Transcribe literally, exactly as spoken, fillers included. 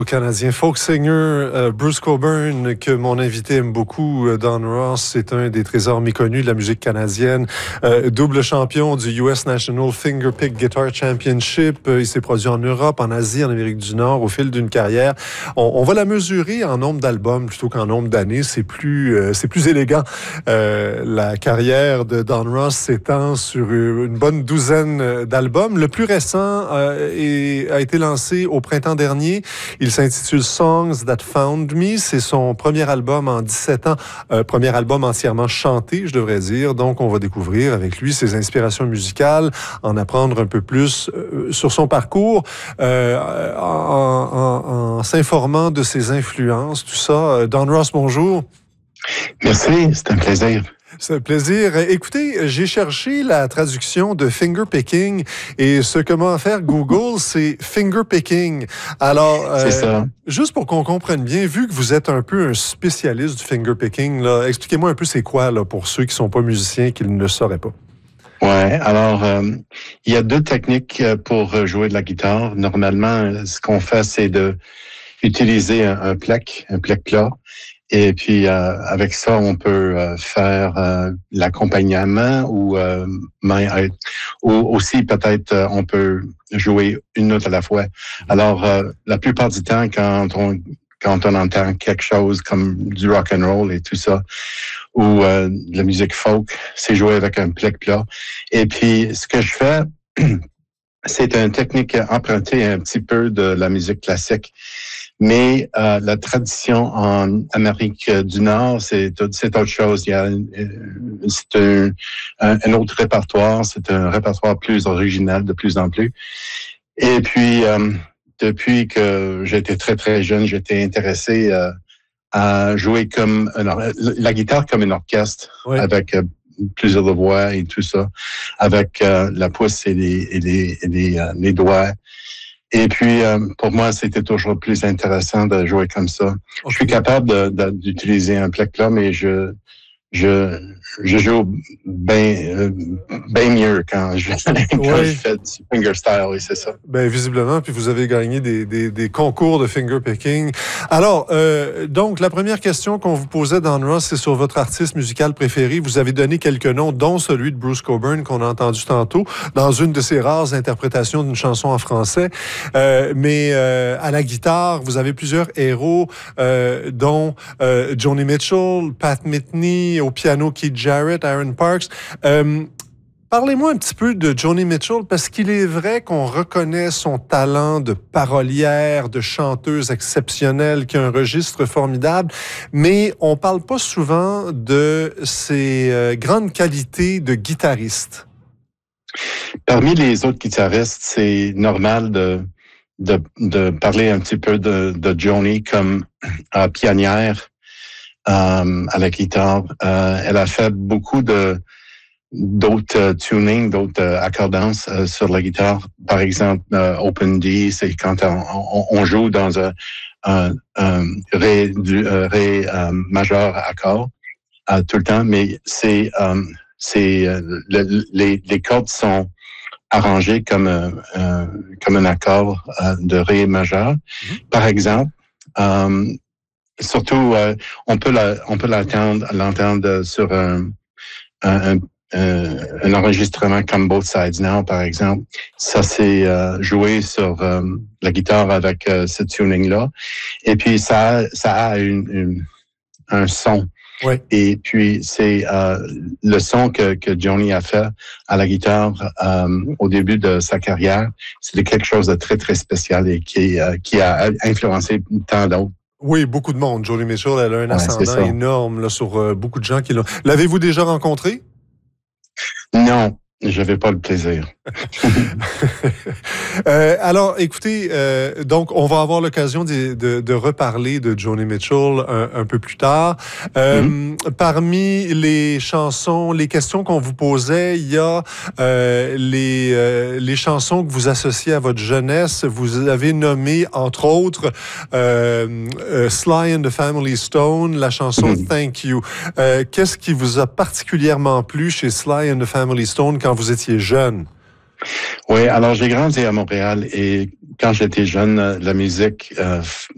Au Canadien folk singer euh, Bruce Cockburn, que mon invité aime beaucoup, euh, Don Ross, c'est un des trésors méconnus de la musique canadienne, euh, double champion du U S National Fingerpick Guitar Championship. Euh, il s'est produit en Europe, en Asie, en Amérique du Nord au fil d'une carrière. On, on va la mesurer en nombre d'albums plutôt qu'en nombre d'années. C'est plus, euh, c'est plus élégant. Euh, la carrière de Don Ross s'étend sur une bonne douzaine d'albums. Le plus récent euh, est, a été lancé au printemps dernier. Il s'intitule Songs That Found Me. C'est son premier album en dix-sept ans, euh, premier album entièrement chanté, je devrais dire. Donc, on va découvrir avec lui ses inspirations musicales, en apprendre un peu plus euh, sur son parcours, euh, en, en, en s'informant de ses influences, tout ça. Don Ross, bonjour. Merci, c'est un plaisir. C'est un plaisir. Écoutez, j'ai cherché la traduction de fingerpicking et ce que m'a offert Google, c'est fingerpicking. Alors, euh, c'est ça. Juste pour qu'on comprenne bien, vu que vous êtes un peu un spécialiste du fingerpicking, là, expliquez-moi un peu c'est quoi là, pour ceux qui sont pas musiciens et qui ne le sauraient pas. Ouais, alors euh, il y a deux techniques pour jouer de la guitare. Normalement, ce qu'on fait, c'est de utiliser un, un pleck, un pleck plat. Et puis, euh, avec ça, on peut euh, faire euh, l'accompagnement ou, euh, ou aussi peut-être euh, on peut jouer une note à la fois. Alors, euh, la plupart du temps, quand on quand on entend quelque chose comme du rock and roll et tout ça, ou euh, de la musique folk, c'est joué avec un pleck plat. Et puis, ce que je fais, c'est une technique empruntée un petit peu de la musique classique. Mais euh, la tradition en Amérique du Nord, c'est, c'est autre chose. Il y a c'est un, un, un autre répertoire, c'est un répertoire plus original de plus en plus. Et puis, euh, depuis que j'étais très, très jeune, j'étais intéressé euh, à jouer comme un, la guitare comme un orchestre, oui. Avec euh, plusieurs voix et tout ça, avec euh, la pouce et les, et les, et les, euh, les doigts. Et puis, euh, pour moi, c'était toujours plus intéressant de jouer comme ça. Okay. Je suis capable de, de, d'utiliser un pleck plat, mais je, je, je joue bien, bien mieux quand je, quand oui. je fais du fingerstyle, oui, c'est ça. Ben visiblement, puis vous avez gagné des, des, des concours de fingerpicking. Alors, euh, donc, la première question qu'on vous posait, Don Ross, c'est sur votre artiste musical préféré. Vous avez donné quelques noms, dont celui de Bruce Cockburn, qu'on a entendu tantôt, dans une de ses rares interprétations d'une chanson en français. Euh, mais euh, à la guitare, vous avez plusieurs héros, euh, dont euh, Joni Mitchell, Pat Metheny, au piano Keith Jarrett, Aaron Parks. Euh, Parlez-moi un petit peu de Joni Mitchell, parce qu'il est vrai qu'on reconnaît son talent de parolière, de chanteuse exceptionnelle, qui a un registre formidable, mais on parle pas souvent de ses euh, grandes qualités de guitariste. Parmi les autres guitaristes, c'est normal de, de, de parler un petit peu de, de Joni comme euh, pionnière. Euh, à la guitare. Euh, elle a fait beaucoup de d'autres euh, tunings, d'autres euh, accordances euh, sur la guitare. Par exemple, euh, Open D, c'est quand on, on, on joue dans un, un, un ré, du, euh, ré euh, majeur accord euh, tout le temps, mais c'est euh, c'est euh, le, les, les cordes sont arrangées comme un, un comme un accord euh, de ré majeur. Mm-hmm. Par exemple. Euh, Surtout, euh, on peut la, on peut l'entendre, l'entendre sur un, un, un, un enregistrement comme Both Sides Now, par exemple. Ça, c'est euh, joué sur euh, la guitare avec euh, ce tuning-là. Et puis, ça, ça a une, une, un son. Oui. Et puis, c'est euh, le son que, que Joni a fait à la guitare euh, au début de sa carrière. C'était quelque chose de très, très spécial et qui, euh, qui a influencé tant d'autres. Oui, beaucoup de monde. Joni Mitchell, elle a un ouais, ascendant énorme là, sur euh, beaucoup de gens qui l'ont. L'avez-vous déjà rencontré? Non, je n'avais pas le plaisir. euh, alors, écoutez, euh, donc, on va avoir l'occasion de, de, de reparler de Joni Mitchell un, un peu plus tard. Euh, mm-hmm. Parmi les chansons, les questions qu'on vous posait, il y a euh, les, euh, les chansons que vous associez à votre jeunesse. Vous avez nommé, entre autres, euh, euh, Sly and the Family Stone, la chanson mm-hmm. Thank You. Euh, qu'est-ce qui vous a particulièrement plu chez Sly and the Family Stone quand vous étiez jeune? Oui, alors j'ai grandi à Montréal et quand j'étais jeune, la musique euh,